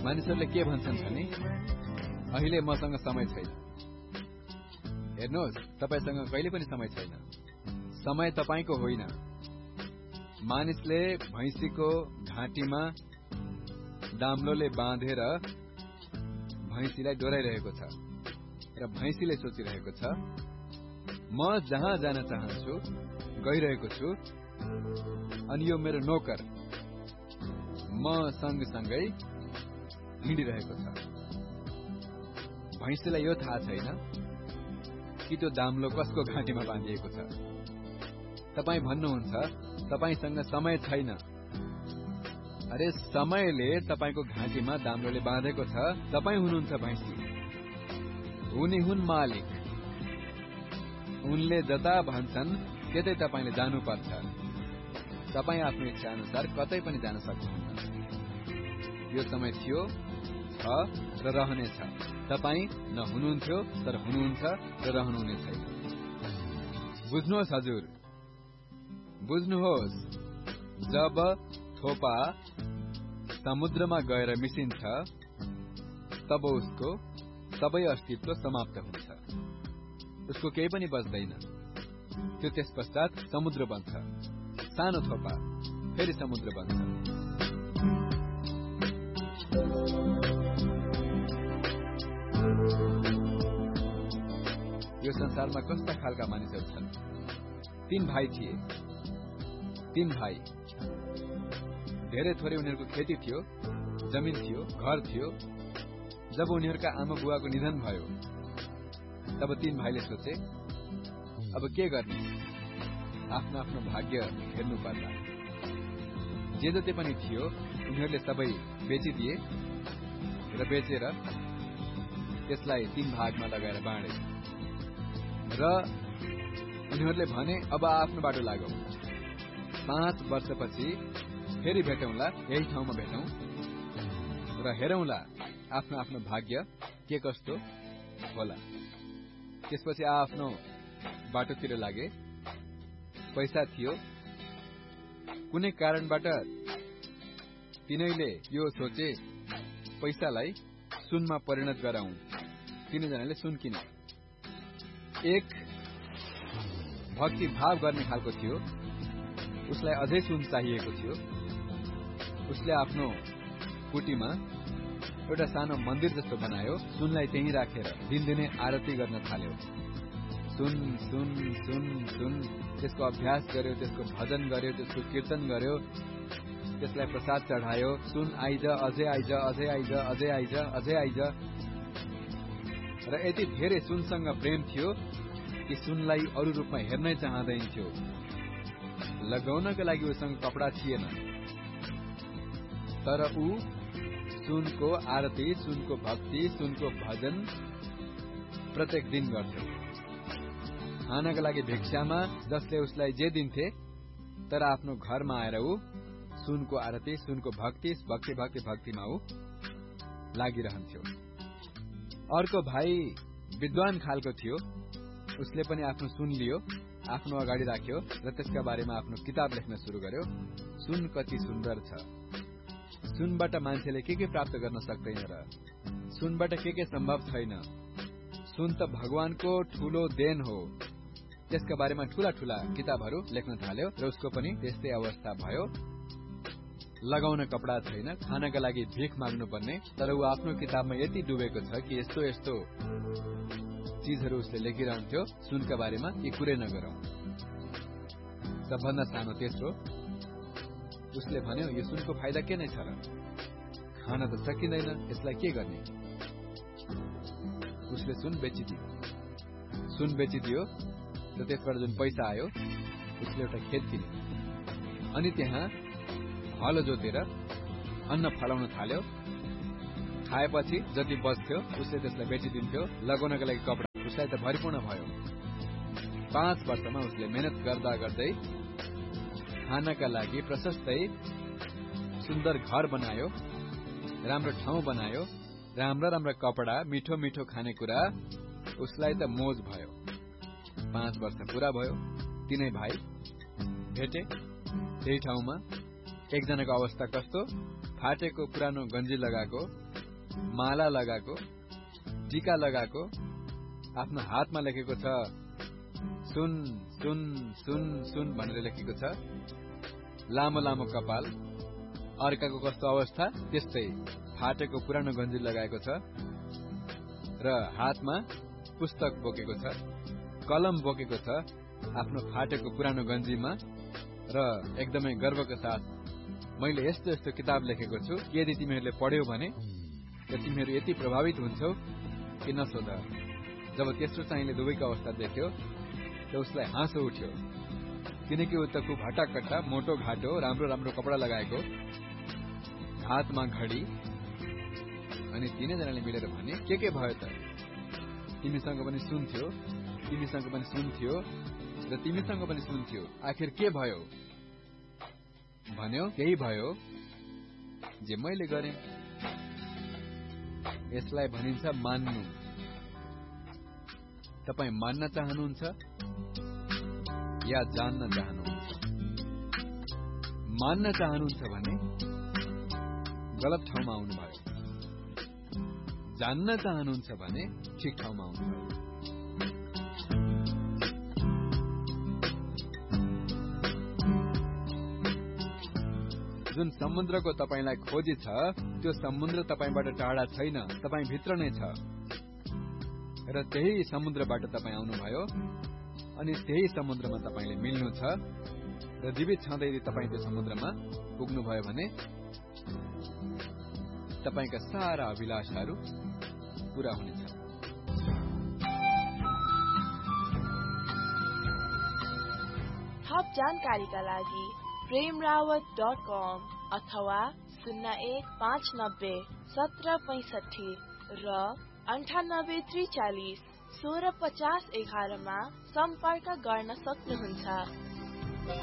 मानिसहरूले के भन्छन् भने अहिले मसँग समय छैन। हेर्नुहोस्, तपाईसँग कहिले पनि समय छैन। समय तपाईको होइन। मानिसले भैँसीको घाँटीमा दाम्लोले बाँधेर भैँसीलाई डोराइरहेको छ र भैँसीले सोचिरहेको छ म जहाँ जान चाहन्छु गइरहेको छु अनि यो मेरो नोकर म सँगसँगै हिँडिरहेको छ। भैँसीलाई यो थाहा छैन कि त्यो दाम्लो कसको घाँटीमा बाँधिएको छ। तपाई भन्नुहुन्छ तपाईसँग समय छैन। अरे समयले तपाईको घाँटीमा दाम्लोले बाँधेको छ। तपाई हुनुहुन्छ भैँसी, उनी हुन् मालिक। उनले जता भन्छन् त्यतै तपाईले जानुपर्छ। तपाई आफ्नो इच्छा अनुसार कतै पनि जान सक्नुहुन्न। यो समय थियो, छ र रहनेछ। तपाई न हुनुहुन्थ्यो तर हुनुहुन्छ र रहनुहुने छैन। बुझ्नुहोस् हजुर, बुझ्नुहोस्। जब थोपा समुद्रमा गएर मिसिन्छ तब उसको सबै अस्तित्व समाप्त हुन्छ। उसको केही पनि बच्दैन। त्यो त्यसपश्चात समुद्र बन्छ। सानो थोपा फेरि समुद्र बन्छ। यो संसारमा कस्ता खालका मानिसहरू छन्? 3 भाइ थिए। 3 भाइ। धेरै थोरै उनीहरूको खेती थियो, जमिन थियो, घर थियो। जब उनीहरूका आमा बुवाको निधन भयो तब 3 भाइले सोचे अब के गर्ने? आफ्नो आफ्नो भाग्य हेर्नु पर्ला। जे जति पनि थियो उनीहरूले सबै बेचिदिए र बेचेर त्यसलाई 3 भागमा लगाएर बाँडे र उनीहरूले भने अब आफ्नो बाटो लागौं। 5 वर्षपछि फेरि भेटौँला, यही ठाउँमा भेटौँ र हेरौँला आफ्नो आफ्नो भाग्य के कस्तो होला। त्यसपछि आफ्नो बाटोतिर लागे। पैसा थियो। कुनै कारणबाट तिनैले यो सोचे पैसालाई सुनमा परिणत गराउँ। तीनजनाले सुन किने। एक भक्ति भाव गर्ने खालको थियो, उसलाई अझै सुन चाहिएको थियो। उसले आफ्नो कुटीमा एउटा सानो मन्दिर जस्तो बनायो। सुनलाई त्यही राखेर दिनदिनै आरती गर्न थाल्यो। सुन सुन सुन सुन त्यसको अभ्यास गर्यो, त्यसको भजन गर्यो, त्यसको कीर्तन गर्यो, त्यसलाई प्रसाद चढायो। सुन आइज, अझै आइज, अझै आइज, अझै आइज, अझै आइज। र यति धेरै सुनसँग प्रेम थियो कि सुनलाई अरू रूपमा हेर्नै चाहँदैन थियो। लगाउनका लागि उसँग कपडा थिएन, तर ऊ सुनको आरती, सुनको भक्ति, सुनको भजन प्रत्येक दिन गर्थ्यो। खानका लागि भिक्षामा जसले उसलाई जे दिन्थे, तर आफ्नो घरमा आएर ऊ सुनको आरती, सुनको भक्ति, भक्ति भक्ति भक्तिमा ऊ लागिरहन्थ्यो। अर्को भाइ विद्वान खालको थियो। उसले पनि आफ्नो सुन लियो, आफ्नो अगाडि राख्यो र त्यसका बारेमा आफ्नो किताब लेख्न सुरु गर्यो। सुन कति सुन्दर छ। सुनबाट मान्छेले के प्राप्त गर्न सक्दैन र सुनबाट के सम्भव छैन। सुन त भगवानको ठूलो देन हो। त्यसका बारेमा ठूला ठूला किताबहरू लेख्न थाल्यो र उसको पनि त्यस्तै अवस्था भयो। लगाउन कपडा छैन, खानका लागि भिख माग्नु पर्ने, तर ऊ आफ्नो किताबमा यति डुबेको छ कि यस्तो यस्तो चीजहरू उसले लेखिरहन्थ्यो सुनका बारेमा कि कुरै नगरौं। सबभन्दा सानो तेस्रो, उसले भन्यो यो सुनको फाइदा के नै छ र? खान त सकिँदैन, यसलाई के गर्ने? उसले सुन बेचिदियो। सुन बेचिदियो र त्यसबाट जुन पैसा आयो उसले एउटा खेत किन्यो अनि त्यहाँ हलो जोतेर अन्न फलाउन थाल्यो। खाएपछि जति बच्थ्यो उसले त्यसलाई बेचिदिन्थ्यो लगाउनका लागि कपडा। उसलाई त भरिपूर्ण भयो। 5 वर्षमा उसले मेहनत गर्दा गर्दै खानका लागि प्रशस्तै सुन्दर घर बनायो, राम्रो ठाउँ बनायो, राम्रा राम्रा कपडा, मिठो मिठो खानेकुरा। उसलाई त मोज भयो। 5 वर्ष पूरा भयो। तीनै भाइ भेटे त्यही ठाउँमा। एकजनाको अवस्था कस्तो? फाटेको पुरानो गन्जी लगाएको, माला लगाएको, टीका लगाएको, आफ्नो हातमा लेखेको छ सुन सुन सुन सुन भनेर लेखेको छ, लामो लामो कपाल, अर्काको कस्तो अवस्था त्यस्तै फाटेको पुरानो गन्जी लगाएको छ र हातमा पुस्तक बोकेको छ, कलम बोकेको छ आफ्नो फाटेको पुरानो गन्जीमा र एकदमै गर्वको साथ मैले यस्तो यस्तो किताब लेखेको छु, यदि तिमीहरूले पढ्यौ भने तिमीहरू यति प्रभावित हुन्छौ कि नसोध। जब तेस्रो चाहिँले दुवैको अवस्था देख्यो त उसलाई हाँसो उठ्यो, किनकि ऊ त खुब हट्टाकट्टा, मोटो घाटो, राम्रो राम्रो कपडा लगाएको, हातमा घडी। अनि तीनैजनाले मिलेर भने के भयो त? तिमीसँग पनि सुन्थ्यो, तिमीसँग पनि सुन्थ्यो र तिमीसँग पनि सुन्थ्यो, आखिर के भयो? भन्यो केही भयो जे मैले गरेँ। यसलाई भनिन्छ मान्नु। तपाई मान्न चाहनुहुन्छ या जान्न चाहनुहुन्छ? मान्न चाहनुहुन्छ भने गलत ठाउँमा आउनुभयो, जान्न चाहनुहुन्छ भने ठिक ठाउँमा आउनुभयो। जुन समुद्रको तपाईलाई खोजी छ त्यो समुद्र तपाईबाट टाढा छैन, तपाई भित्र नै छ र त्यही समुद्रबाट तपाई आउनुभयो अनि त्यही समुद्रमा तपाईले मिल्नु छ र जीवित छँदै यदि तपाई त्यो समुद्रमा पुग्नुभयो भने तपाईका सारा अभिलाषाहरू पूरा हुनेछ। थप जानकारीका लागि premrawat.com अथवा 01591765 र 9843 165011 मा सम्पर्क गर्न सक्नुहुन्छ।